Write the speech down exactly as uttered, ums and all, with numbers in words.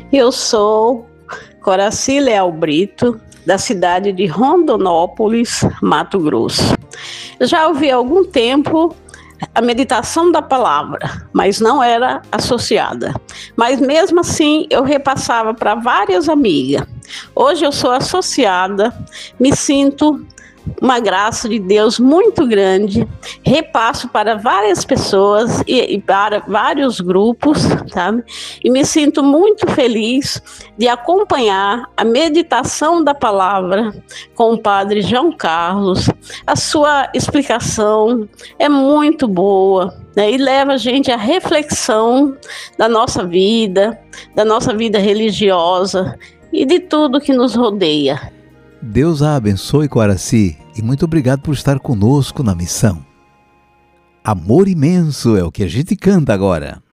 Eu sou Coraci Leal Brito, da cidade de Rondonópolis, Mato Grosso. Eu já ouvi há algum tempo a meditação da palavra, mas não era associada. Mas mesmo assim eu repassava para várias amigas. Hoje eu sou associada, me sinto uma graça de Deus muito grande, repasso para várias pessoas e, e para vários grupos, sabe? E me sinto muito feliz de acompanhar a meditação da palavra com o padre João Carlos. A sua explicação é muito boa, né? E leva a gente à reflexão da nossa vida, da nossa vida religiosa e de tudo que nos rodeia. Deus a abençoe, Coraci, e muito obrigado por estar conosco na missão. Amor imenso é o que a gente canta agora.